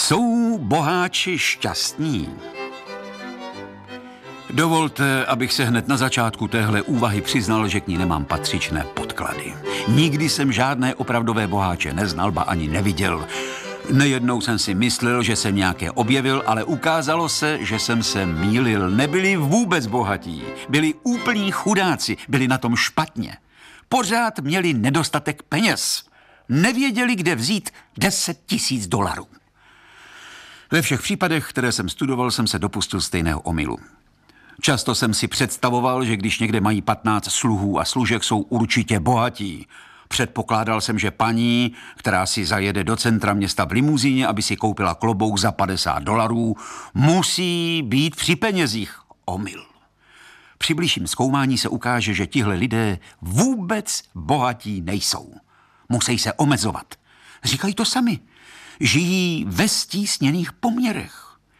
Jsou boháči šťastní? Dovolte, abych se hned na začátku téhle úvahy přiznal, že k ní nemám patřičné podklady. Nikdy jsem žádné opravdové boháče neznal, ba ani neviděl. Nejednou jsem si myslel, že jsem nějaké objevil, ale ukázalo se, že jsem se mýlil. Nebyli vůbec bohatí, byli úplní chudáci, byli na tom špatně. Pořád měli nedostatek peněz. Nevěděli, kde vzít $10 000. Ve všech případech, které jsem studoval, jsem se dopustil stejného omylu. Často jsem si představoval, že když někde mají 15 sluhů a služek, jsou určitě bohatí. Předpokládal jsem, že paní, která si zajede do centra města v limuzíně, aby si koupila klobouk za $50, musí být při penězích. Omyl. Při bližším zkoumání se ukáže, že tihle lidé vůbec bohatí nejsou. Musí se omezovat. Říkají to sami. Žijí ve stísněných poměrech.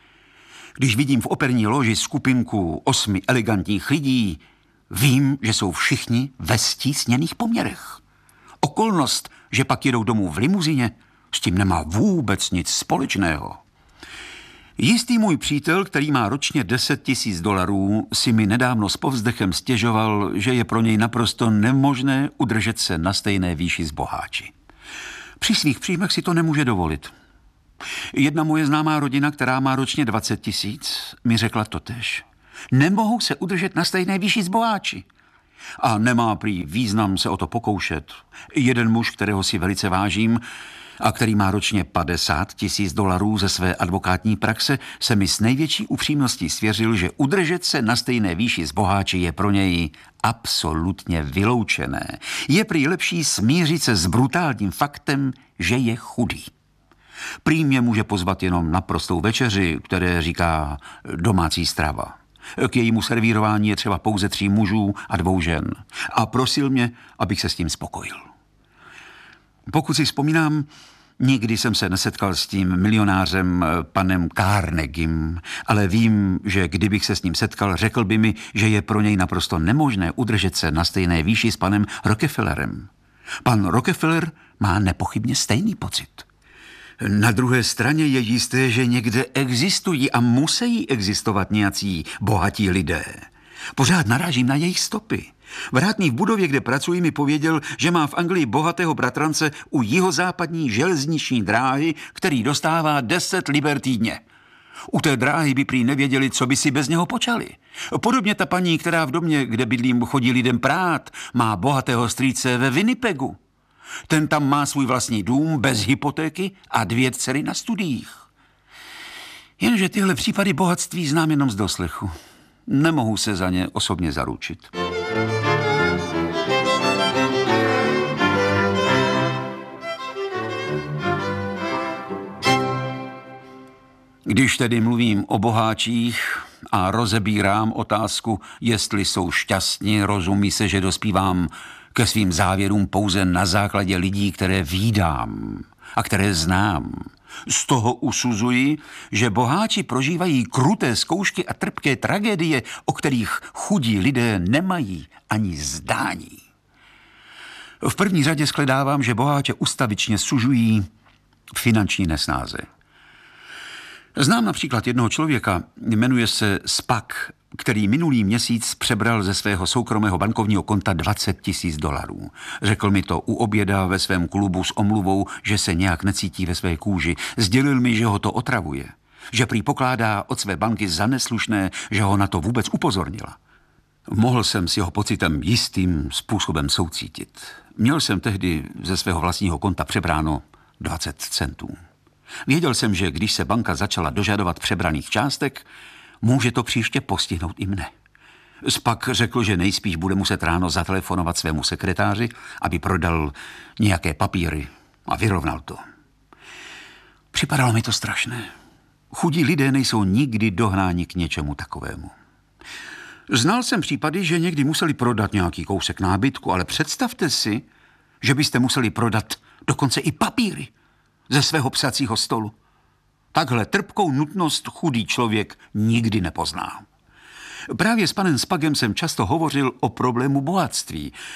Když vidím v operní loži skupinku 8 elegantních lidí, vím, že jsou všichni ve stísněných poměrech. Okolnost, že pak jedou domů v limuzině, s tím nemá vůbec nic společného. Jistý můj přítel, který má ročně $10 000, si mi nedávno s povzdechem stěžoval, že je pro něj naprosto nemožné udržet se na stejné výši s boháči. Při svých příjmech si to nemůže dovolit. Jedna moje známá rodina, která má ročně 20 000, mi řekla totéž. Nemohou se udržet na stejné výši s boháči. A nemá prý význam se o to pokoušet. Jeden muž, kterého si velice vážím a který má ročně $50 000 ze své advokátní praxe, se mi s největší upřímností svěřil, že udržet se na stejné výši s boháči je pro něj absolutně vyloučené. Je prý lepší smířit se s brutálním faktem, že je chudý. Prý mě může pozvat jenom na prostou večeři, které říká domácí strava. K jejímu servírování je třeba pouze 3 mužů a 2 žen. A prosil mě, abych se s tím spokojil. Pokud si vzpomínám, nikdy jsem se nesetkal s tím milionářem panem Carnegiem, ale vím, že kdybych se s ním setkal, řekl by mi, že je pro něj naprosto nemožné udržet se na stejné výši s panem Rockefellerem. Pan Rockefeller má nepochybně stejný pocit. Na druhé straně je jisté, že někde existují a musí existovat nějací bohatí lidé. Pořád narážím na jejich stopy. Vrátný v budově, kde pracuji, mi pověděl, že má v Anglii bohatého bratrance u jihozápadní železniční dráhy, který dostává 10 liber týdně. U té dráhy by prý nevěděli, co by si bez něho počali. Podobně ta paní, která v domě, kde bydlím, chodí lidem prát, má bohatého strýce ve Winnipegu. Ten tam má svůj vlastní dům bez hypotéky a 2 dcery na studiích. Jenže tyhle případy bohatství znám jenom z doslechu. Nemohu se za ně osobně zaručit. Když tedy mluvím o boháčích a rozebírám otázku, jestli jsou šťastní, rozumí se, že dospívám ke svým závěrům pouze na základě lidí, které vídám a které znám. Z toho usuzuji, že boháči prožívají kruté zkoušky a trpké tragédie, o kterých chudí lidé nemají ani zdání. V první řadě shledávám, že boháče ustavičně sužují finanční nesnáze. Znám například jednoho člověka, jmenuje se Spak, který minulý měsíc přebral ze svého soukromého bankovního konta $20 000. Řekl mi to u oběda ve svém klubu s omluvou, že se nějak necítí ve své kůži. Sdělil mi, že ho to otravuje, že prý pokládá od své banky za neslušné, že ho na to vůbec upozornila. Mohl jsem s jeho pocitem jistým způsobem soucítit. Měl jsem tehdy ze svého vlastního konta přebráno 20 centů. Věděl jsem, že když se banka začala dožadovat přebraných částek, může to příště postihnout i mne. Spak řekl, že nejspíš bude muset ráno zatelefonovat svému sekretáři, aby prodal nějaké papíry a vyrovnal to. Připadalo mi to strašné. Chudí lidé nejsou nikdy dohnáni k něčemu takovému. Znal jsem případy, že někdy museli prodat nějaký kousek nábytku, ale představte si, že byste museli prodat dokonce i papíry ze svého psacího stolu. Takhle trpkou nutnost chudý člověk nikdy nepozná. Právě s panem Spagem jsem často hovořil o problému bohatství.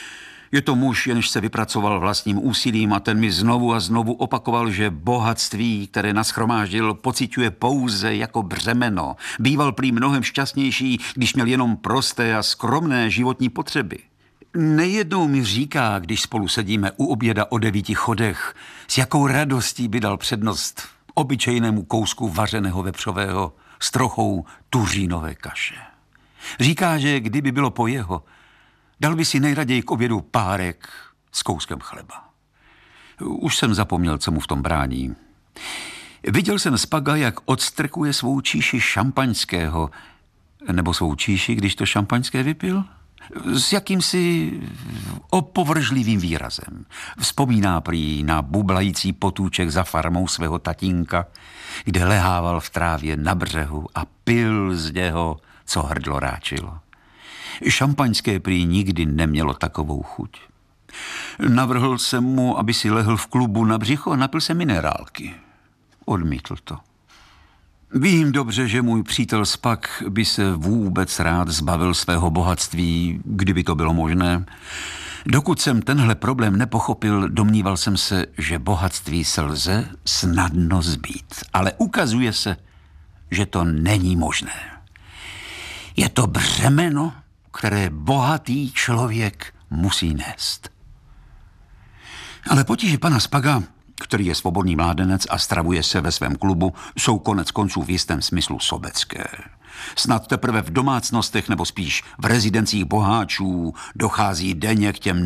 Je to muž, jenž se vypracoval vlastním úsilím a ten mi znovu a znovu opakoval, že bohatství, které nashromáždil, pociťuje pouze jako břemeno. Býval prý mnohem šťastnější, když měl jenom prosté a skromné životní potřeby. Nejednou mi říká, když spolu sedíme u oběda o 9 chodech, s jakou radostí by dal přednost obyčejnému kousku vařeného vepřového s trochou tuřínové kaše. Říká, že kdyby bylo po jeho, dal by si nejraději k obědu párek s kouskem chleba. Už jsem zapomněl, co mu v tom brání. Viděl jsem Spaga, jak odstrkuje svou číši šampaňského, nebo svou číši, když to šampaňské vypil, s jakýmsi opovržlivým výrazem. Vzpomíná prý na bublající potůček za farmou svého tatínka, kde lehával v trávě na břehu a pil z něho, co hrdlo ráčilo. Šampaňské prý nikdy nemělo takovou chuť. Navrhl jsem mu, aby si lehl v klubu na břicho a napil se minerálky. Odmítl to. Vím dobře, že můj přítel Spag by se vůbec rád zbavil svého bohatství, kdyby to bylo možné. Dokud jsem tenhle problém nepochopil, domníval jsem se, že bohatství se lze snadno zbít. Ale ukazuje se, že to není možné. Je to břemeno, které bohatý člověk musí nést. Ale potíže pana Spaga, který je svobodný mládenec a stravuje se ve svém klubu, jsou konec konců v jistém smyslu sobecké. Snad teprve v domácnostech nebo spíš v rezidencích boháčů dochází denně k těm